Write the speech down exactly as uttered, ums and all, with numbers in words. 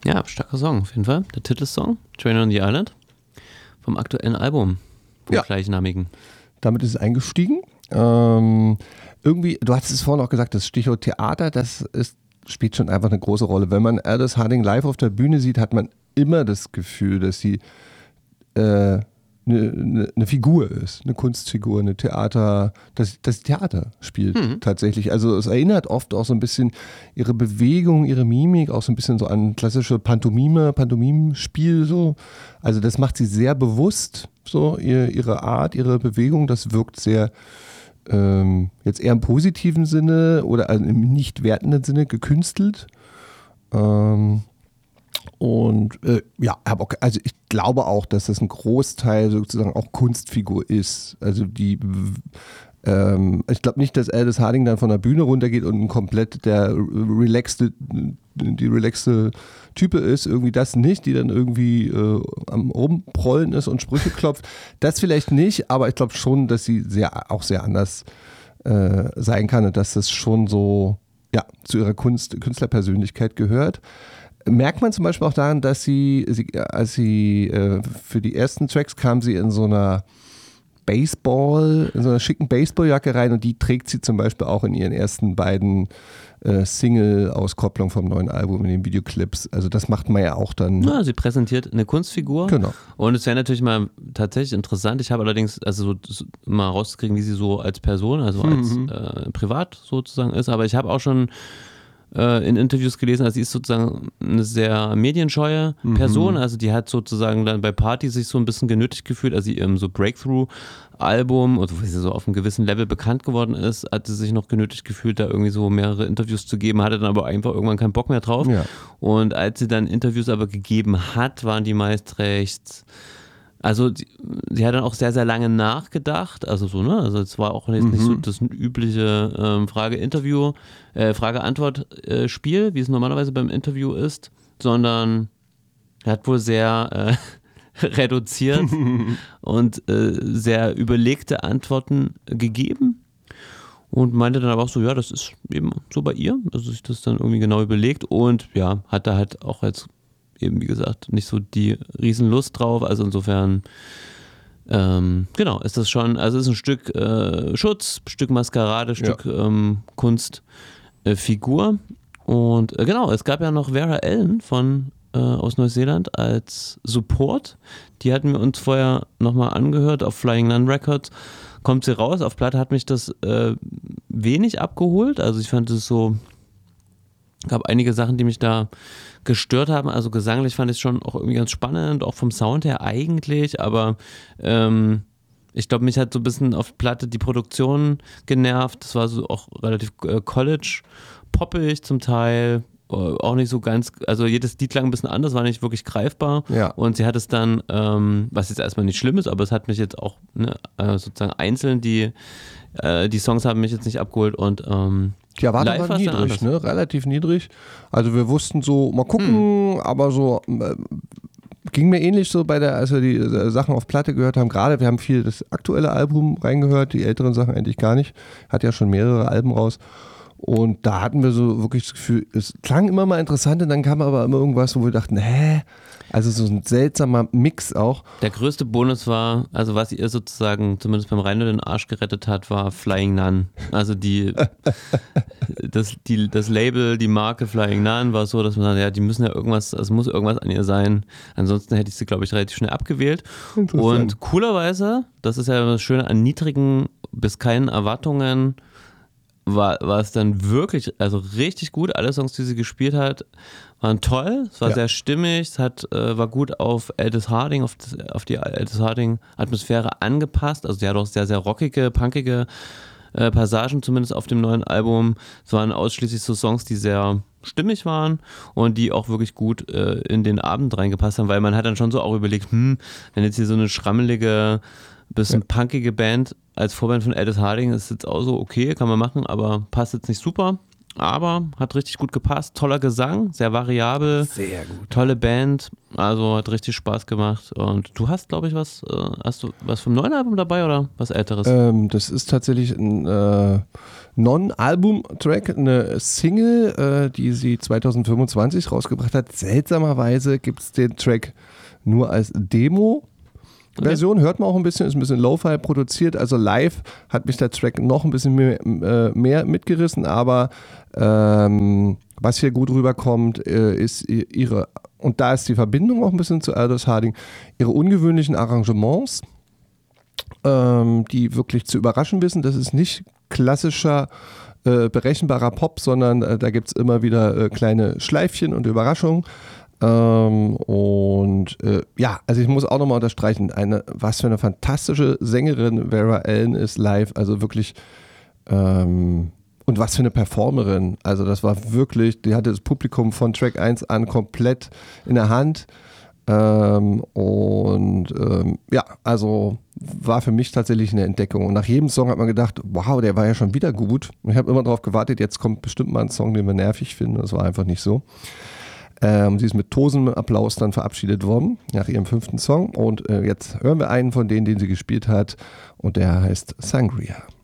Ja, starker Song auf jeden Fall. Der Titelsong, Train on the Island, vom aktuellen Album, vom Ja. gleichnamigen. Damit ist es eingestiegen. Ähm, irgendwie, du hattest es vorhin auch gesagt, das Stichwort Theater, das ist, spielt schon einfach eine große Rolle. Wenn man Aldous Harding live auf der Bühne sieht, hat man immer das Gefühl, dass sie äh, eine, eine, eine Figur ist, eine Kunstfigur, eine Theater, dass das Theater spielt Mhm. tatsächlich. Also es erinnert oft auch so ein bisschen ihre Bewegung, ihre Mimik, auch so ein bisschen so an klassische Pantomime, Pantomimenspiel so. Also das macht sie sehr bewusst, so ihr, ihre Art, ihre Bewegung, das wirkt sehr ähm, jetzt eher im positiven Sinne oder also im nicht wertenden Sinne gekünstelt. Ähm, Und äh, ja, hab auch, also ich glaube auch, dass das ein Großteil sozusagen auch Kunstfigur ist. Also die, ähm, ich glaube nicht, dass Aldous Harding dann von der Bühne runtergeht und komplett der relaxte, die relaxte Type ist, irgendwie das nicht, die dann irgendwie äh, am Rumprollen ist und Sprüche klopft. Das vielleicht nicht, aber ich glaube schon, dass sie sehr, auch sehr anders äh, sein kann und dass das schon so ja, zu ihrer Kunst, Künstlerpersönlichkeit gehört. Merkt man zum Beispiel auch daran, dass sie, sie als sie äh, für die ersten Tracks kam sie in so einer Baseball, in so einer schicken Baseballjacke rein und die trägt sie zum Beispiel auch in ihren ersten beiden äh, Single-Auskopplungen vom neuen Album in den Videoclips. Also das macht man ja auch dann. Ja, sie präsentiert eine Kunstfigur. Genau. Und es wäre natürlich mal tatsächlich interessant. Ich habe allerdings, also so, so mal rauszukriegen, wie sie so als Person, also als Mhm. äh, privat sozusagen ist. Aber ich habe auch schon äh, in Interviews gelesen, also sie ist sozusagen eine sehr medienscheue Person. Also die hat sozusagen dann bei Partys sich so ein bisschen genötigt gefühlt, also ihrem so Breakthrough-Album, und wo sie so auf einem gewissen Level bekannt geworden ist, hat sie sich noch genötigt gefühlt, da irgendwie so mehrere Interviews zu geben, hatte dann aber einfach irgendwann keinen Bock mehr drauf. Ja. Und als sie dann Interviews aber gegeben hat, waren die meist recht, also die, sie hat dann auch sehr, sehr lange nachgedacht, also so, ne, also es war auch jetzt nicht so das übliche ähm, Frage-Interview, äh, Frage-Antwort-Spiel, wie es normalerweise beim Interview ist, sondern er hat wohl sehr äh, reduziert und äh, sehr überlegte Antworten gegeben. Und meinte dann aber auch so, ja, das ist eben so bei ihr, also sich das dann irgendwie genau überlegt und ja, hat da halt auch jetzt eben, wie gesagt, nicht so die Riesenlust drauf, also insofern ähm, genau, ist das schon, also ist ein Stück äh, Schutz, Stück Maskerade, Ja. Stück ähm, Kunstfigur äh, und äh, genau, es gab ja noch Vera Ellen von äh, aus Neuseeland als Support, die hatten wir uns vorher nochmal angehört auf Flying Nun Records. Kommt sie raus, auf Platte hat mich das äh, wenig abgeholt, also ich fand es so, gab einige Sachen, die mich da gestört haben, also gesanglich fand ich es schon auch irgendwie ganz spannend, auch vom Sound her eigentlich, aber ähm, ich glaube, mich hat so ein bisschen auf Platte die Produktion genervt, das war so auch relativ äh, College-poppig zum Teil, äh, auch nicht so ganz, also jedes Lied klang ein bisschen anders, war nicht wirklich greifbar Ja. und sie hat es dann, ähm, was jetzt erstmal nicht schlimm ist, aber es hat mich jetzt auch ne, äh, sozusagen einzeln, die, äh, die Songs haben mich jetzt nicht abgeholt und ähm, Die Erwartungen live waren war's dann niedrig, anders. ne? Relativ niedrig. Also wir wussten so, mal gucken, aber so äh, ging mir ähnlich so bei der, als wir die äh, Sachen auf Platte gehört haben. Gerade, wir haben viel das aktuelle Album reingehört, die älteren Sachen eigentlich gar nicht. Hat ja schon mehrere Alben raus. Und da hatten wir so wirklich das Gefühl, es klang immer mal interessant und dann kam aber immer irgendwas, wo wir dachten, hä? Also so ein seltsamer Mix auch. Der größte Bonus war, also was ihr sozusagen zumindest beim Rhein den Arsch gerettet hat, war Flying Nun. Also die, das, die, das Label, die Marke Flying Nun war so, dass man sagt, ja, die müssen ja irgendwas, es muss irgendwas an ihr sein. Ansonsten hätte ich sie, glaube ich, relativ schnell abgewählt. Und coolerweise, das ist ja das Schöne an niedrigen bis keinen Erwartungen, war, war es dann wirklich, also richtig gut. Alle Songs, die sie gespielt hat, waren toll. Es war Ja. sehr stimmig, es hat, äh, war gut auf Aldous Harding, auf, das, auf die Aldous Harding Atmosphäre angepasst. Also sie hat auch sehr, sehr rockige, punkige äh, Passagen, zumindest auf dem neuen Album. Es waren ausschließlich so Songs, die sehr stimmig waren und die auch wirklich gut äh, in den Abend reingepasst haben, weil man hat dann schon so auch überlegt, hm, wenn jetzt hier so eine schrammelige, bisschen ja. punkige Band als Vorband von Aldous Harding ist jetzt auch so okay, kann man machen, aber passt jetzt nicht super. aber hat richtig gut gepasst. Toller Gesang, sehr variabel. Sehr gut. Tolle Band, also hat richtig Spaß gemacht. Und du hast, glaube ich, was, äh, hast du was vom neuen Album dabei oder was Älteres? Ähm, das ist tatsächlich ein äh, Non-Album-Track, eine Single, äh, die sie zwanzig fünfundzwanzig rausgebracht hat. Seltsamerweise gibt es den Track nur als Demo. Version, hört man auch ein bisschen, ist ein bisschen Lo-Fi produziert, also live hat mich der Track noch ein bisschen mehr, äh, mehr mitgerissen, aber ähm, was hier gut rüberkommt, äh, ist ihre, und da ist die Verbindung auch ein bisschen zu Aldous Harding, ihre ungewöhnlichen Arrangements, ähm, die wirklich zu überraschen wissen. Das ist nicht klassischer äh, berechenbarer Pop, sondern äh, da gibt es immer wieder äh, kleine Schleifchen und Überraschungen. Ähm, und äh, ja, also ich muss auch nochmal unterstreichen, eine, was für eine fantastische Sängerin Vera Ellen ist live, also wirklich ähm, und was für eine Performerin, also das war wirklich, die hatte das Publikum von Track eins an komplett in der Hand ähm, und ähm, ja, also war für mich tatsächlich eine Entdeckung und nach jedem Song hat man gedacht, wow, der war ja schon wieder gut. Ich habe immer darauf gewartet, jetzt kommt bestimmt mal ein Song, den wir nervig finden, das war einfach nicht so. Ähm, sie ist mit tosendem Applaus dann verabschiedet worden nach ihrem fünften Song und äh, jetzt hören wir einen von denen, den sie gespielt hat und der heißt Sangria.